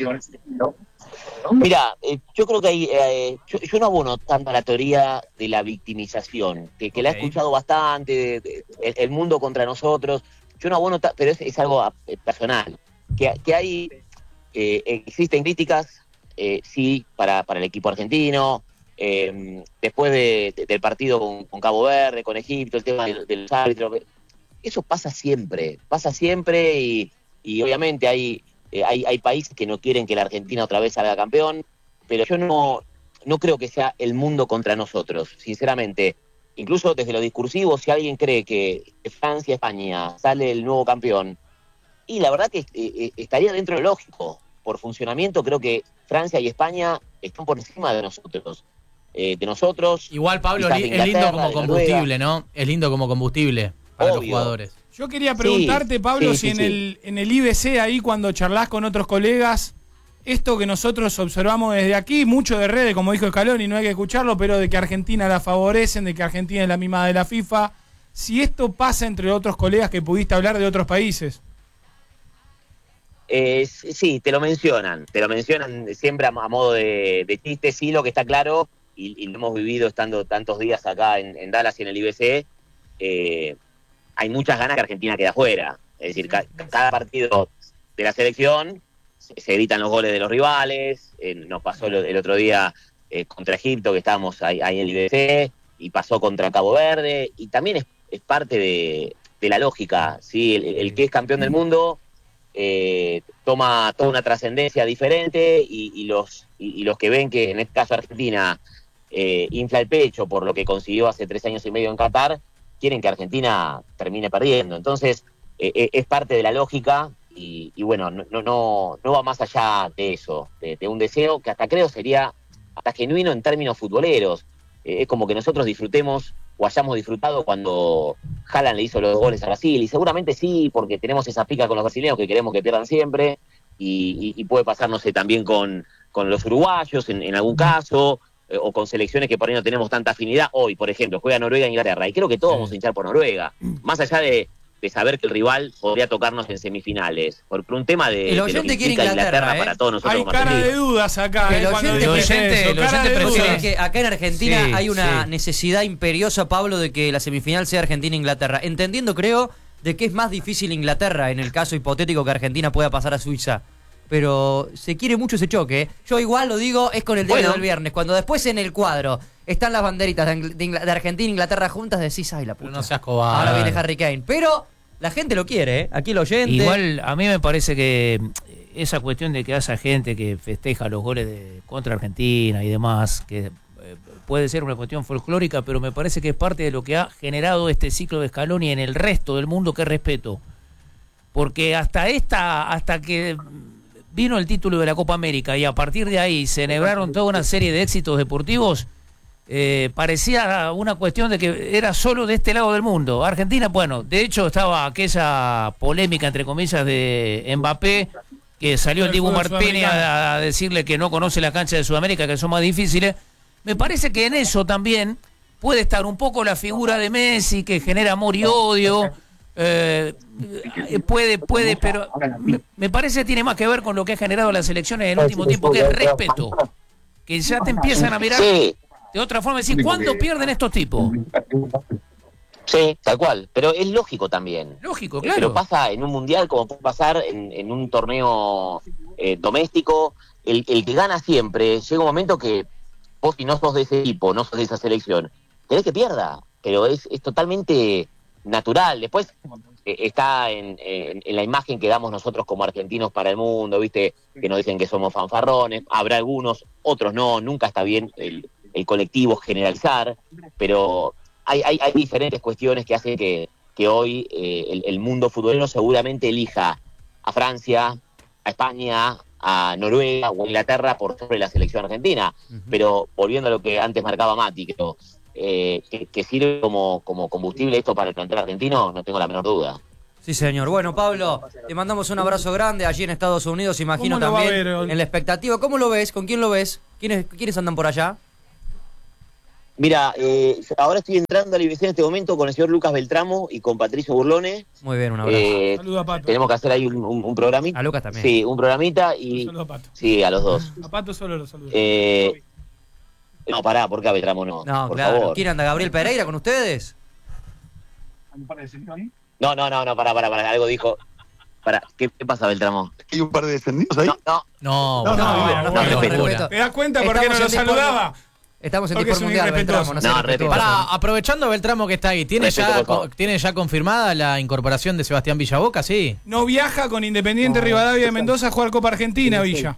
Mira, yo creo que yo no abono tanto a la teoría de la victimización, que la he escuchado bastante, el mundo contra nosotros. Yo no abono, pero es algo personal. Que hay, existen críticas, sí, para el equipo argentino. Después del partido con Cabo Verde, con Egipto, el tema de los árbitros, eso pasa siempre y obviamente hay países que no quieren que la Argentina otra vez salga campeón, pero yo no creo que sea el mundo contra nosotros, sinceramente. Incluso desde lo discursivo, si alguien cree que Francia, España sale el nuevo campeón, y la verdad que estaría dentro de lo lógico. Por funcionamiento creo que Francia y España están por encima de nosotros. Igual, Pablo, es lindo como combustible, ¿no? Es lindo como combustible para los jugadores. Yo quería preguntarte, Pablo, sí, si en el IBC, ahí cuando charlas con otros colegas, esto que nosotros observamos desde aquí, mucho de redes, como dijo Scaloni, no hay que escucharlo, pero de que Argentina la favorecen, de que Argentina es la misma de la FIFA, si esto pasa entre otros colegas que pudiste hablar de otros países. Sí, te lo mencionan siempre a modo de chiste. Sí, lo que está claro, y lo hemos vivido estando tantos días acá en Dallas y en el IBC, hay muchas ganas que Argentina quede afuera. Es decir, cada partido de la selección se gritan los goles de los rivales. Nos pasó el otro día contra Egipto, que estábamos ahí en el IBC, y pasó contra Cabo Verde, y también es parte de la lógica, ¿sí? El que es campeón del mundo toma toda una trascendencia diferente, y los que ven que en este caso Argentina infla el pecho por lo que consiguió hace 3 años y medio en Qatar, quieren que Argentina termine perdiendo. Entonces es parte de la lógica, y bueno, no va más allá de eso, de un deseo que hasta creo sería hasta genuino en términos futboleros. Es como que nosotros disfrutemos o hayamos disfrutado cuando Haaland le hizo los goles a Brasil, y seguramente sí, porque tenemos esa pica con los brasileños que queremos que pierdan siempre, y puede pasar, no sé, también con los uruguayos en algún caso, o con selecciones que por ahí no tenemos tanta afinidad. Hoy, por ejemplo, juega Noruega e Inglaterra, y creo que todos vamos a hinchar por Noruega, más allá de saber que el rival podría tocarnos en semifinales, por un tema de el oyente lo que quiere implica Inglaterra, para todos nosotros. Hay como cara de argentinos. dudas acá. El oyente prefiere que acá en Argentina Sí, hay una sí. necesidad imperiosa, Pablo, de que la semifinal sea Argentina-Inglaterra, entendiendo, creo, de que es más difícil Inglaterra en el caso hipotético que Argentina pueda pasar a Suiza. Pero se quiere mucho ese choque, ¿eh? Yo igual lo digo, es con el diario del viernes, cuando después en el cuadro están las banderitas de Argentina e Inglaterra juntas, decís, ay, la puta, Pero no seas cobarde. ahora viene Harry Kane. Pero la gente lo quiere, ¿eh? Aquí el oyente. Igual a mí me parece que esa cuestión de que haya gente que festeja los goles contra Argentina y demás, que puede ser una cuestión folclórica, pero me parece que es parte de lo que ha generado este ciclo de Scaloni en el resto del mundo, que es respeto. Porque hasta que vino el título de la Copa América y a partir de ahí celebraron toda una serie de éxitos deportivos, parecía una cuestión de que era solo de este lado del mundo. Argentina, bueno, de hecho estaba aquella polémica, entre comillas, de Mbappé, que salió el Dibu Martínez a decirle que no conoce la cancha de Sudamérica, que son más difíciles. Me parece que en eso también puede estar un poco la figura de Messi, que genera amor y odio. Puede, pero me parece que tiene más que ver con lo que ha generado las elecciones en el último tiempo, que es respeto. Que ya te empiezan a mirar de otra forma, decir, ¿cuándo pierden estos tipos? Sí, tal cual, pero es lógico también. Lógico, claro. Pero pasa en un mundial como puede pasar en un torneo doméstico. El que gana siempre, llega un momento que vos, si no sos de ese equipo, no sos de esa selección, tenés que pierda, pero es totalmente natural. Después, está en la imagen que damos nosotros como argentinos para el mundo, ¿viste? Que nos dicen que somos fanfarrones, habrá algunos, otros no, nunca está bien el colectivo generalizar, pero hay diferentes cuestiones que hacen que hoy el mundo futbolero seguramente elija a Francia, a España, a Noruega o a Inglaterra por sobre la selección argentina. Pero volviendo a lo que antes marcaba Mati, creo que sirve como combustible esto para el plantel argentino, no tengo la menor duda. Sí, señor. Bueno, Pablo, te mandamos un abrazo grande allí en Estados Unidos, imagino también en la expectativa. ¿Cómo lo ves? ¿Con quién lo ves? ¿Quiénes andan por allá? Mira, ahora estoy entrando a la IBC en este momento con el señor Lucas Beltramo y con Patricio Burlone. Muy bien, un abrazo. Saludos a Pato. Tenemos que hacer ahí un programita. A Lucas también. Sí, un programita y... Saludos a Pato. Sí, a los dos. A Pato solo los saludos. No, pará, ¿por qué a Beltramo no? No, por claro. favor. ¿Quién anda? ¿Gabriel Pereira con ustedes? No, pará, algo dijo. Pará, ¿qué pasa, Beltramo? ¿Hay un par de descendidos ahí? No, respeto. ¿Te das cuenta por qué no lo saludaba? Estamos en Porque Tipo es un Mundial, irrespetuoso. Beltramo. respeto. Pará, aprovechando Beltramo que está ahí, ¿tiene Respeto, ya confirmada la incorporación de Sebastián Villaboca? Sí. No viaja con Independiente Rivadavia de Mendoza a jugar Copa Argentina, Villa.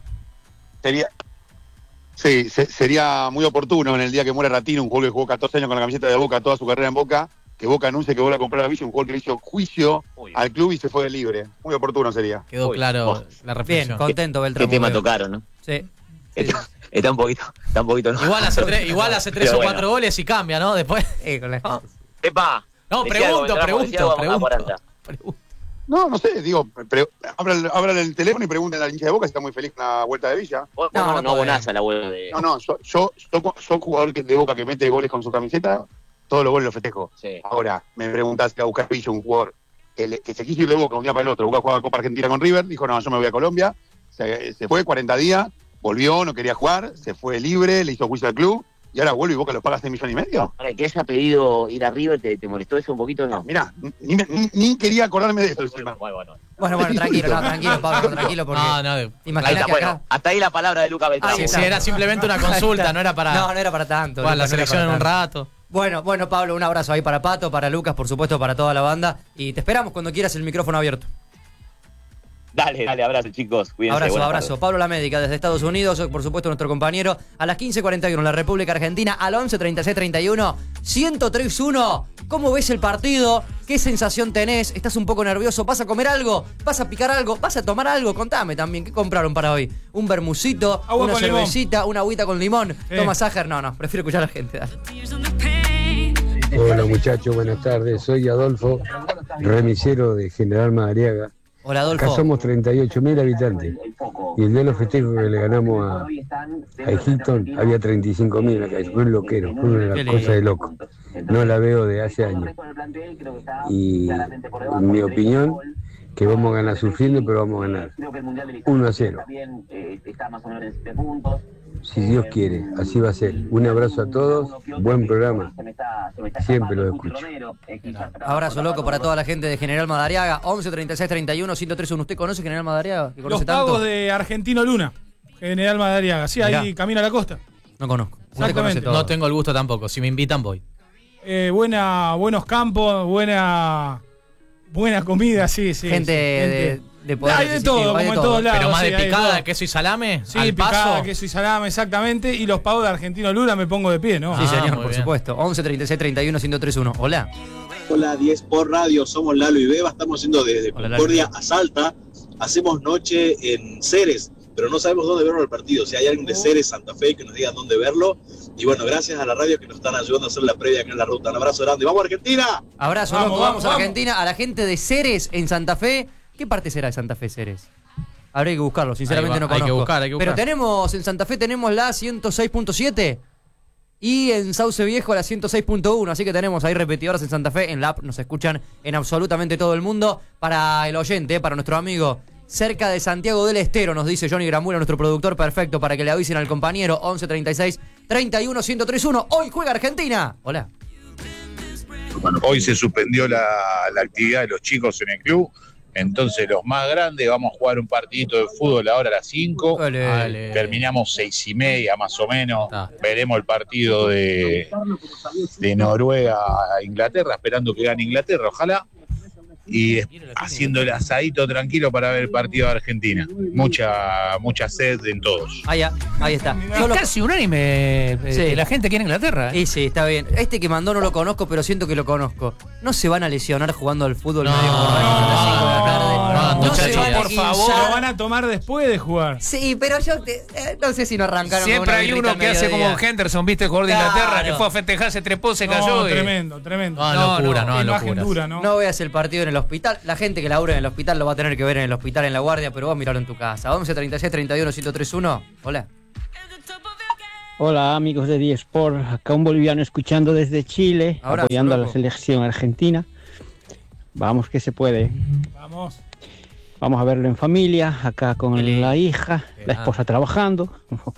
Sería muy oportuno en el día que muere Ratino, un jugador que jugó 14 años con la camiseta de Boca, toda su carrera en Boca, que Boca anuncie que vuelve a comprar a Villa, un jugador que le hizo juicio al club y se fue de libre. Muy oportuno sería. Quedó claro la reflexión. Bien, contento, Beltramo. ¿Qué tema tocaron, no? Sí. Está un poquito, ¿no? Igual hace 3 o 4 goles y cambia, ¿no? Después. ¡Epa! No, Decía algo, pregunto. Moranta. No sé, digo, abran el teléfono y pregunten a la hincha de Boca si está muy feliz con la vuelta de Villa. No, bonaza la vuelta de... No, yo jugador de Boca que mete goles con su camiseta, todos los goles los festejo. Sí. Ahora, me preguntás si a buscar Villa, un jugador que se quiso ir de Boca un día para el otro, Boca jugaba Copa Argentina con River, dijo, no, yo me voy a Colombia, se fue 40 días, volvió, no quería jugar, se fue libre, le hizo juicio al club, y ahora vuelve y Boca lo paga 6,5 millones. Para que haya pedido ir a River, ¿te molestó eso un poquito? No. Mirá, ni quería acordarme de eso. Bueno, tranquilo, Pablo, tranquilo, porque... Imagina que acá... Hasta ahí la palabra de Lucas Beltramo. Sí, era simplemente una consulta, no era para... No era para tanto. Para la selección en un rato. Bueno, Pablo, un abrazo ahí para Pato, para Lucas, por supuesto, para toda la banda. Y te esperamos cuando quieras el micrófono abierto. Dale, abrazo, chicos. Cuídense. Abrazo. Pablo La Médica desde Estados Unidos, por supuesto, nuestro compañero. A las 15:41 en la República Argentina, al 11 36 31 103-1. ¿Cómo ves el partido? ¿Qué sensación tenés? ¿Estás un poco nervioso? ¿Vas a comer algo? ¿Vas a picar algo? ¿Vas a tomar algo? Contame también. ¿Qué compraron para hoy? ¿Un bermucito? Agua ¿Una con cervecita? ¿Una agüita con limón? Sí. ¿Toma Sacher? No, prefiero escuchar a la gente. Dale. Hola muchachos, buenas tardes. Soy Adolfo, remisero de General Madariaga. Hola, Adolfo. Acá somos 38.000 habitantes. Y el día de los festejos que le ganamos a Hilton había 35.000 acá. Fue un loquero, fue una cosa de loco. No la veo de hace años. Y en mi opinión, que vamos a ganar sufriendo, pero vamos a ganar 1-0. Si Dios quiere, así va a ser. Un abrazo a todos, buen programa. Siempre lo escucho. Abrazo loco para toda la gente de General Madariaga. 11 36 31 103-1. ¿Usted conoce General Madariaga? ¿Que conoce Los pagos tanto? de Argentino Luna, General Madariaga. Sí, ahí camino a la costa. No conozco. Exactamente. No tengo el gusto tampoco. Si me invitan, voy. Buenos campos, buena comida, sí. Gente de poder hay de todo, como en todos lados. Pero más sí, de picada, queso y salame. Sí, al picada, paso. queso y salame, exactamente. Y los pagos de Argentino Luna me pongo de pie, ¿no? Sí, señor, muy por bien. supuesto. 11 36 31 103-1. Hola. Hola, 10 por radio, somos Lalo y Beba, estamos haciendo desde Hola, Concordia a Salta, hacemos noche en Ceres, pero no sabemos dónde verlo el partido, si hay alguien de Ceres, Santa Fe, que nos diga dónde verlo, y bueno, gracias a la radio que nos están ayudando a hacer la previa acá en la ruta, un abrazo grande, ¡vamos Argentina! Abrazo, loco. Vamos a Argentina, a la gente de Ceres en Santa Fe. ¿Qué parte será de Santa Fe, Ceres? Habría que buscarlo, sinceramente no conozco. Hay que buscar. Pero en Santa Fe tenemos la 106.7 y en Sauce Viejo la 106.1, así que tenemos ahí repetidoras en Santa Fe, en la app nos escuchan en absolutamente todo el mundo. Para el oyente, para nuestro amigo cerca de Santiago del Estero, nos dice Johnny Gramura, nuestro productor perfecto, para que le avisen al compañero. 11 36 31 103-1. Hoy juega Argentina. Hola. Hoy se suspendió la actividad de los chicos en el club, entonces los más grandes vamos a jugar un partidito de fútbol ahora a las 5. Vale. Terminamos 6:30 más o menos. Veremos el partido de Noruega a Inglaterra, esperando que gane Inglaterra, ojalá. y haciendo el asadito tranquilo para ver el partido de Argentina. Mucha sed en todos. Ahí está. Es casi unánime la gente quiere Inglaterra. Y sí, está bien. Este que mandó no lo conozco, pero siento que lo conozco. No se van a lesionar jugando al fútbol medio borracho a las 5 de la tarde. No se van a por favor. Lo van a tomar después de jugar. Sí, pero yo no sé si no arrancaron. Siempre hay uno que hace como Henderson, ¿viste? El jugador de Inglaterra, que fue a festejar, se trepó, se cayó. Tremendo. No, locura. No veas el partido en el hospital. La gente que labura en el hospital lo va a tener que ver en el hospital en la guardia, pero vos mirarlo en tu casa. 11 36 31 1031. Hola. Hola amigos de D-Sport, acá un boliviano escuchando desde Chile, apoyando a la selección argentina. Vamos que se puede. Vamos a verlo en familia, acá con la hija, la esposa trabajando.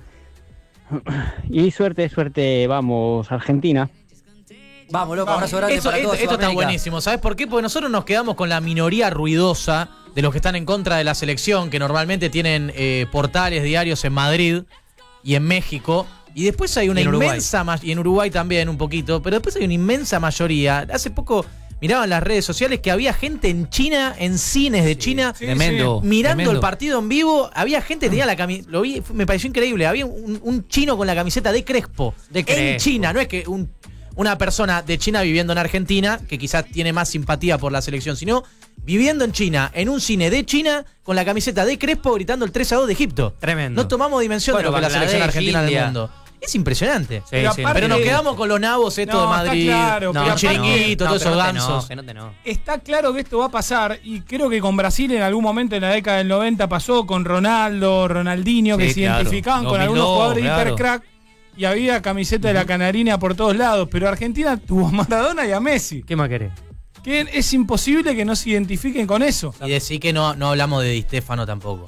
Y suerte, vamos Argentina. Vamos, loco, abrazo grande para todos. Esto está buenísimo, ¿sabes por qué? Porque nosotros nos quedamos con la minoría ruidosa de los que están en contra de la selección, que normalmente tienen portales diarios en Madrid y en México. Y después hay una inmensa y en Uruguay también un poquito, pero después hay una inmensa mayoría. Hace poco miraba en las redes sociales que había gente en China, en cines de China, mirando el partido en vivo. Había gente que tenía la camiseta, lo vi, me pareció increíble. Había un chino con la camiseta de Crespo, en China. No es que una persona de China viviendo en Argentina, que quizás tiene más simpatía por la selección, sino viviendo en China, en un cine de China, con la camiseta de Crespo gritando el 3-2 de Egipto. Tremendo. No tomamos dimensión de lo que es la selección argentina del mundo. Es impresionante. Pero nos quedamos con los nabos de Madrid, el Chiringuito, todos esos gansos. Está claro que esto va a pasar, y creo que con Brasil en algún momento en la década del 90 pasó, con Ronaldo, Ronaldinho, que se identificaban con algunos jugadores hipercrack, y había camiseta de la Canarina por todos lados. Pero Argentina tuvo a Maradona y a Messi. ¿Qué más querés? Que es imposible que no se identifiquen con eso. Y decir que no hablamos de Di Stéfano tampoco.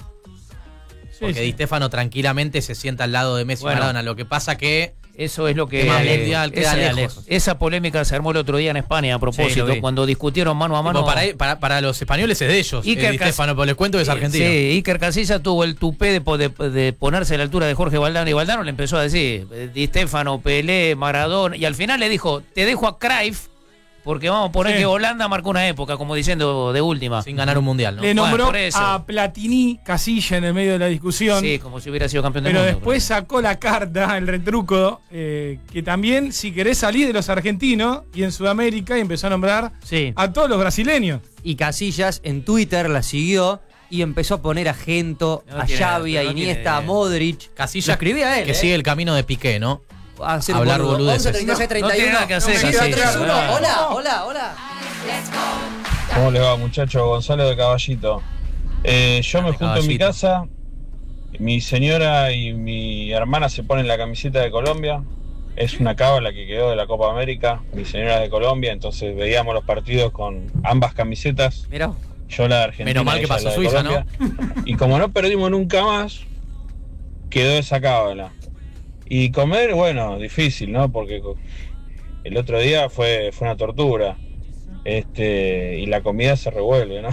Porque Di Stéfano tranquilamente se sienta al lado de Messi y Maradona. Lo que pasa que eso es lo que queda lejos. Esa polémica se armó el otro día en España a propósito, cuando discutieron mano a mano. Para los españoles es de ellos, Di Stéfano, pero les cuento que es argentino. Sí, Iker Casillas tuvo el tupé de ponerse a la altura de Jorge Valdano, y Valdano le empezó a decir Di Stéfano, Pelé, Maradona, y al final le dijo, te dejo a Cruyff, porque vamos a poner que Holanda marcó una época, como diciendo de última. Sin ganar un mundial, ¿no? Le nombró a Platini Casilla en el medio de la discusión. Sí, como si hubiera sido campeón del mundo. Pero después sacó la carta, el retruco, que también, si querés salir de los argentinos y en Sudamérica, y empezó a nombrar a todos los brasileños. Y Casillas en Twitter la siguió y empezó a poner a Gento, a Xavi, a Iniesta, a Modric. Casillas lo escribía él, que sigue el camino de Piqué, ¿no? Hablar boludeces. 36, 31. No que hacer. Hola. ¿Cómo le va, muchacho? Gonzalo de Caballito. Yo me junto en mi casa. Mi señora y mi hermana se ponen la camiseta de Colombia. Es una cábala que quedó de la Copa América. Mi señora es de Colombia, entonces veíamos los partidos con ambas camisetas. Mirá. Yo la de Argentina. Menos mal que pasó Suiza, ¿no? Y como no perdimos nunca más, quedó esa cábala. Y comer, bueno, difícil, ¿no? Porque el otro día fue una tortura. Y la comida se revuelve, ¿no?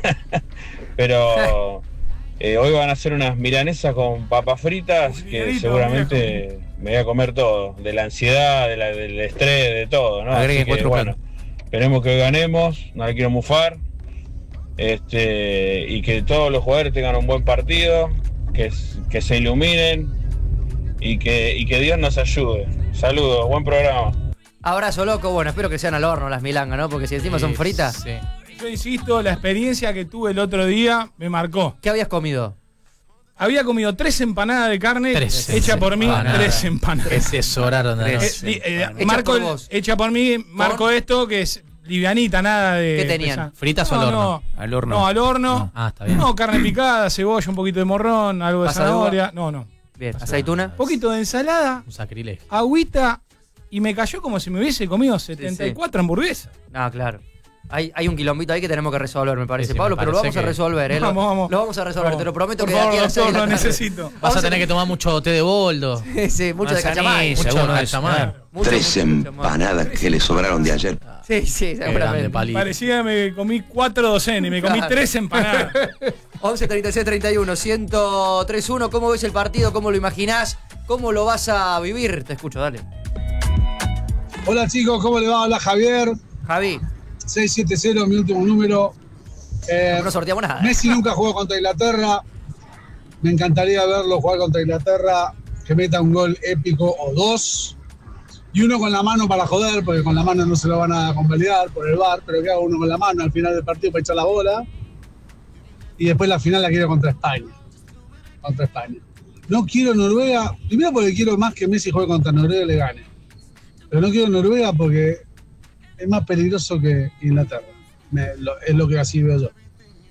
Pero hoy van a hacer unas milanesas con papas fritas que seguramente me voy a comer todo. De la ansiedad, del estrés, de todo, ¿no? Así que, bueno, esperemos que ganemos, no le quiero mufar. Y que todos los jugadores tengan un buen partido, que se iluminen. Y que Dios nos ayude. Saludos, buen programa. Abrazo, loco. Bueno, espero que sean al horno las milangas, ¿no? Porque si encima son fritas. Sí. Yo insisto, la experiencia que tuve el otro día me marcó. ¿Qué habías comido? Había comido 3 empanadas de carne hecha por mí. 3 empanadas. Ese es horario. Marco, hecha por mí, marco esto que es livianita, nada de... ¿Qué tenían? ¿Fritas o al horno? Al horno. No, al horno. Está bien. No, carne picada, cebolla, un poquito de morrón, algo de zanahoria. No. Bien, aceituna. Un poquito de ensalada. Un sacrilegio. Agüita. Y me cayó como si me hubiese comido 74 hamburguesas. Ah, claro. Hay un quilombito ahí que tenemos que resolver, me parece, Pablo, pero lo vamos a resolver, ¿eh? Vamos. Lo vamos a resolver, te lo prometo. Por que favor, de aquí a las 6 de la doctor, lo tarde necesito. Vas a tener que tomar mucho té de boldo. Sí, mucho de cachamay. Mucho de cachamay. 3 empanadas que le sobraron de ayer. Sí, seguramente. Parecía que me comí 4 docenas y me comí 3 empanadas. 11 36 31 1031. ¿Cómo ves el partido? ¿Cómo lo imaginás? ¿Cómo lo vas a vivir? Te escucho, dale. Hola chicos, ¿cómo le va? Hola Javier. Javi. 670, mi último número. No sorteamos nada. Messi nunca jugó contra Inglaterra. Me encantaría verlo jugar contra Inglaterra, que meta un gol épico o dos. Y uno con la mano para joder, porque con la mano no se lo van a convalidar por el VAR, pero que haga uno con la mano al final del partido para echar la bola. Y después la final la quiero contra España. Contra España. No quiero Noruega, primero porque quiero más que Messi juegue contra Noruega y le gane. Pero no quiero Noruega porque es más peligroso que Inglaterra. Es lo que así veo yo.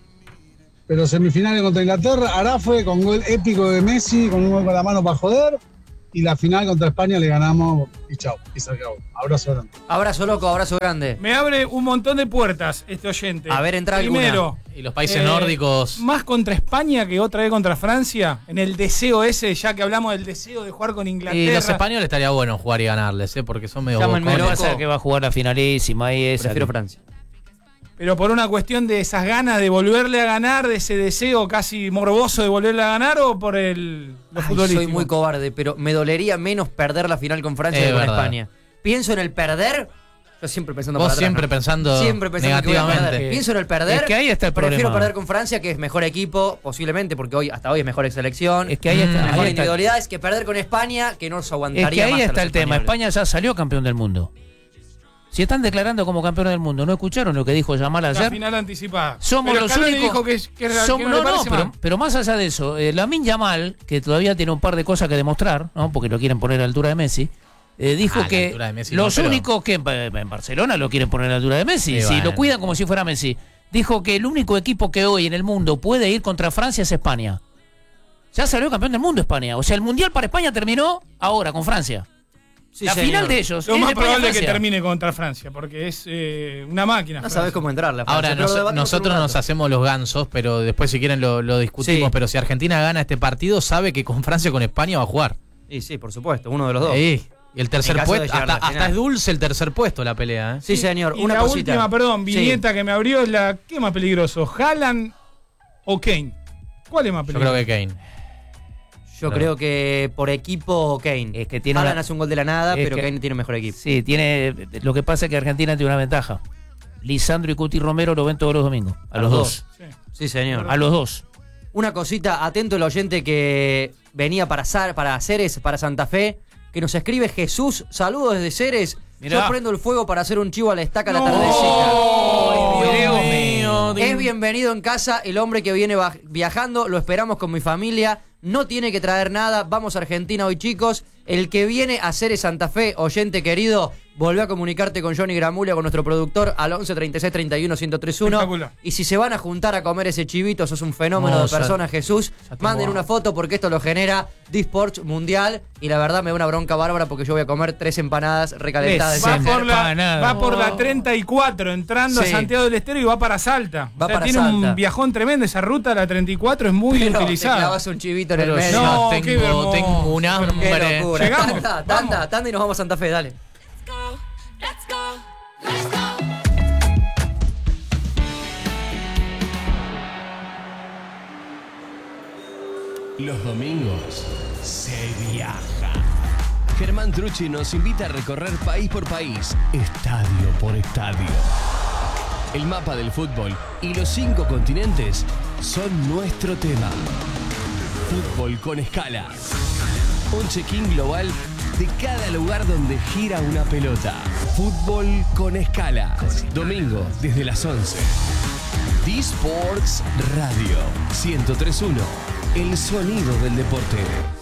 Pero semifinales contra Inglaterra, Arafe con gol épico de Messi, con un gol con la mano para joder. Y la final contra España le ganamos y chao, y se acabó. Abrazo grande. Abrazo loco, abrazo grande. Me abre un montón de puertas este oyente. A ver, entra Primero, alguna. Y los países nórdicos. Más contra España que otra vez contra Francia. En el deseo ese, ya que hablamos del deseo de jugar con Inglaterra. Y los españoles estaría bueno jugar y ganarles, porque son medio Me bocones. pasa que va a jugar la finalísima y esa. Prefiero Francia. Pero por una cuestión de esas ganas de volverle a ganar, de ese deseo casi morboso de volverle a ganar, o por lo futbolístico. Soy muy cobarde, pero me dolería menos perder la final con Francia que con España. Pienso en el perder. Yo siempre pensando Vos para atrás, siempre ¿no? pensando siempre pensando que voy a negativamente. perder. Pienso en el perder. Es que ahí está el Prefiero problema. perder con Francia, que es mejor equipo, posiblemente, porque hasta hoy es mejor selección. Es que ahí está, mejor ahí está. individualidad, es que perder con España, que no se aguantaría Es que ahí más a está los el tema. españoles. España ya salió campeón del mundo. Si están declarando como campeón del mundo, ¿no escucharon lo que dijo Yamal La ayer? final anticipada. Somos Pero los Scaloni únicos. dijo que no le parece mal. pero más allá de eso, Lamine Yamal, que todavía tiene un par de cosas que demostrar, ¿no? Porque lo quieren poner a la altura de Messi, dijo A la que altura de Messi los no, pero- únicos que en Barcelona lo quieren poner a la altura de Messi, Sí, si bueno. lo cuidan como si fuera Messi. Dijo que el único equipo que hoy en el mundo puede ir contra Francia es España. Ya salió campeón del mundo España. O sea, el mundial para España terminó ahora con Francia. Sí, la señor. final de ellos. Lo es más España-Francia. probable es que termine contra Francia, porque es una máquina. No Francia. sabes cómo entrarle. Ahora, nosotros nos hacemos los gansos, pero después si quieren lo discutimos. Sí. Pero si Argentina gana este partido, sabe que con Francia o con España va a jugar. Y sí, por supuesto, uno de los dos. Sí. Y el tercer En caso de puesto, llegar a la hasta final. es dulce el tercer puesto la pelea. Sí, señor. Y Una la cosita. última, perdón, Sí. viñeta que me abrió es la. ¿Qué es más peligroso? ¿Haaland o Kane? ¿Cuál es más Yo peligroso? creo que Kane. Yo creo que por equipo Kane. Es que tiene Haaland una- hace un gol de la nada, es pero que- Kane tiene un mejor equipo. Sí, lo que pasa es que Argentina tiene una ventaja. Lisandro y Cuti Romero lo ven todos los domingos. A los dos. Sí, señor. A los dos. Una cosita, atento el oyente que venía para Ceres, para Santa Fe, que nos escribe Jesús, saludos desde Ceres. Mirá. Yo prendo el fuego para hacer un chivo a la estaca a la No. tardecita. Dios mío. Es bienvenido en casa el hombre que viene viajando, lo esperamos con mi familia, no tiene que traer nada, vamos a Argentina hoy chicos, el que viene a Ceres Santa Fe, oyente querido, volvé a comunicarte con Johnny Gramulia, con nuestro productor, al 11 36 31 1031. Espectacular. Y si se van a juntar a comer ese chivito, sos un fenómeno No, de ya- persona, Jesús. tengo Manden hambre. una foto porque esto lo genera D-Sports Mundial. Y la verdad me da una bronca bárbara porque yo voy a comer 3 empanadas recalentadas. Va Siempre por, la, empanada. va por la 34, entrando Sí. a Santiago del Estero y va para Salta. Va O sea, para tiene Salta. un viajón tremendo. Esa ruta, la 34, es muy Pero te utilizada. clavas un chivito en el Pero medio. No, yo qué hermoso. tengo un Qué hambre. locura. Llegamos. Tanda y nos vamos a Santa Fe, dale. Los domingos se viaja. Germán Trucci nos invita a recorrer país por país, estadio por estadio. El mapa del fútbol y los 5 continentes son nuestro tema. Fútbol con escala. Un check-in global de cada lugar donde gira una pelota. Fútbol con escala. Domingo desde las 11. D-Sports Radio 103.1. El sonido del deporte.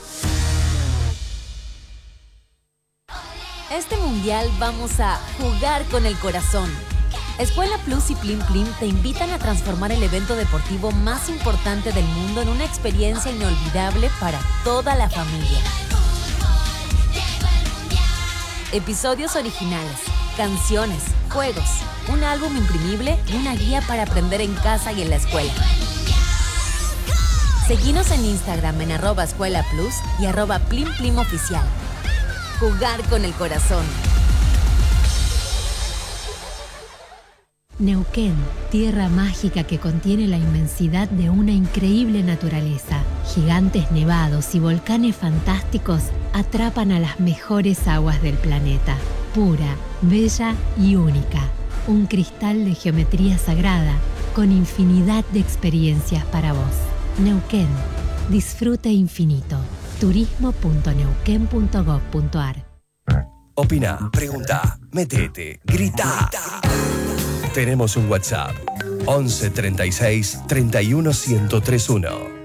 Este mundial vamos a jugar con el corazón. Escuela Plus y Plim Plim te invitan a transformar el evento deportivo más importante del mundo en una experiencia inolvidable para toda la familia. Episodios originales, canciones, juegos, un álbum imprimible y una guía para aprender en casa y en la escuela. Seguinos en Instagram en @escuelaplus y @plimplimoficial. Jugar con el corazón. Neuquén, tierra mágica que contiene la inmensidad de una increíble naturaleza. Gigantes nevados y volcanes fantásticos atrapan a las mejores aguas del planeta. Pura, bella y única. Un cristal de geometría sagrada, con infinidad de experiencias para vos. Neuquén. Disfrute infinito. turismo.neuquén.gov.ar. Opina, pregunta, metete, grita. Tenemos un WhatsApp. 11 36 31 1031.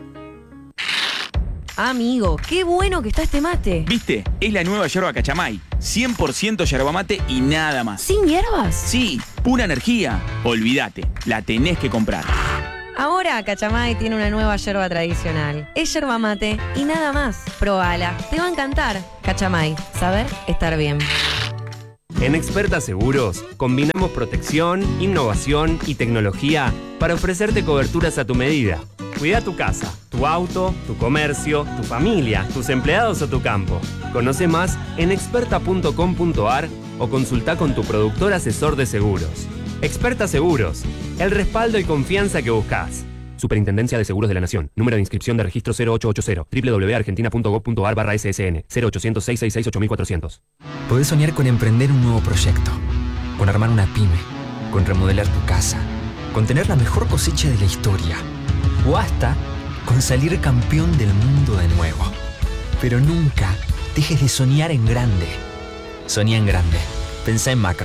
Amigo, qué bueno que está este mate. ¿Viste? Es la nueva yerba Cachamay. 100% yerba mate y nada más. ¿Sin hierbas? Sí, pura energía. Olvídate, la tenés que comprar. Ahora Cachamay tiene una nueva yerba tradicional. Es yerba mate y nada más. Probala, te va a encantar. Cachamay, saber estar bien. En Experta Seguros, combinamos protección, innovación y tecnología para ofrecerte coberturas a tu medida. Cuida tu casa, tu auto, tu comercio, tu familia, tus empleados o tu campo. Conoce más en experta.com.ar o consulta con tu productor asesor de seguros. Experta Seguros, el respaldo y confianza que buscas. Superintendencia de Seguros de la Nación. Número de inscripción de registro 0880 www.argentina.gov.ar/SSN 0800 666 8400. Podés soñar con emprender un nuevo proyecto, con armar una pyme, con remodelar tu casa, con tener la mejor cosecha de la historia, o hasta con salir campeón del mundo de nuevo. Pero nunca dejes de soñar en grande. Soñá en grande. Pensá en macro.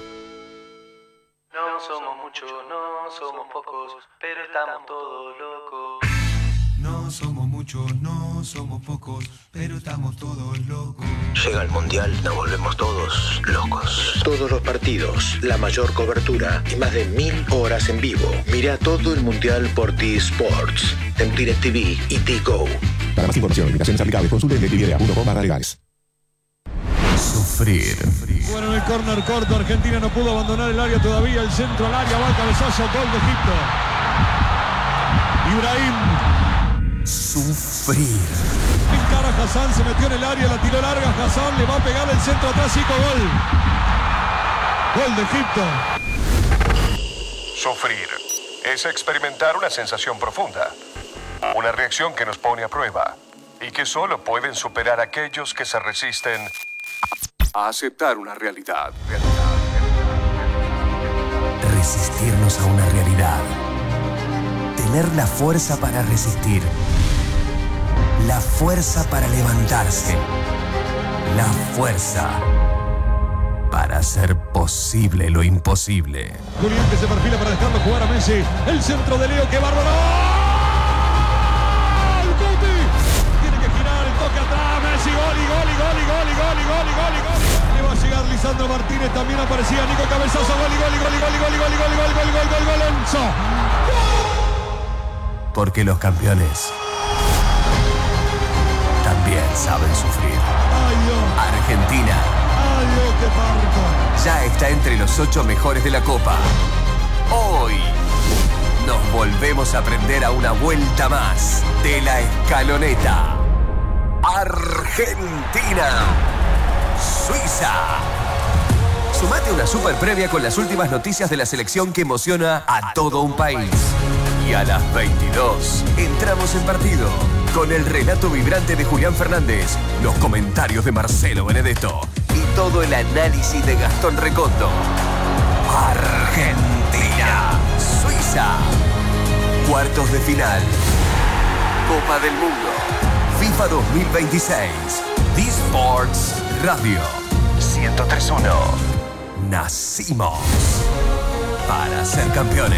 No somos muchos, no somos pocos, pero estamos todos locos. No somos muchos, no somos pocos, pero estamos todos locos. Llega el Mundial, nos volvemos todos locos. Todos los partidos, la mayor cobertura y más de 1000 horas en vivo. Mirá todo el Mundial por T-Sports, en DirecTV y T-Go. Para más información, limitaciones aplicables, consulte en DirecTV.com/legales. Sufrir. Bueno, en el córner corto, Argentina no pudo abandonar el área todavía. El centro al área, va el cabezazo, gol de Egipto. Ibrahim. Sufrir. Encara a Hassan, se metió en el área, la tiró larga. Hassan le va a pegar el centro atrás, Zico, gol. Gol de Egipto. Sufrir es experimentar una sensación profunda, una reacción que nos pone a prueba y que solo pueden superar aquellos que se resisten a aceptar una realidad. Resistirnos a una realidad. Tener la fuerza para resistir. La fuerza para levantarse. La fuerza para hacer posible lo imposible. Julián que se perfila para dejarlo jugar a Messi. El centro de Leo, qué bárbaro. ¡Gol! ¡Guti! Tiene que girar el toque atrás. Messi, gol y gol y gol y gol y gol y gol y gol y gol. Le va a llegar Lisandro Martínez, también aparecía Nico Cabezazo, gol y gol y gol y gol y gol y gol y gol y gol y gol gol Enzo. Porque los campeones también saben sufrir. Ay, Dios. Argentina. Ay, Dios, qué parto. Ya está entre los 8 mejores de la Copa. Hoy nos volvemos a prender a una vuelta más de la escaloneta. Argentina. Suiza. Sumate a una super previa con las últimas noticias de la selección que emociona a todo un país. Y a las 22 entramos en partido con el relato vibrante de Julián Fernández, los comentarios de Marcelo Benedetto y todo el análisis de Gastón Recondo. Argentina, Suiza. Cuartos de final. Copa del Mundo. FIFA 2026. T-Sports Radio 103.1. Nacimos para ser campeones.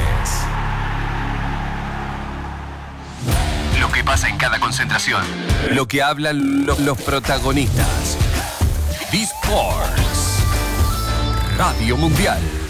Lo que pasa en cada concentración. Lo que hablan los protagonistas. T-Sports Radio Mundial.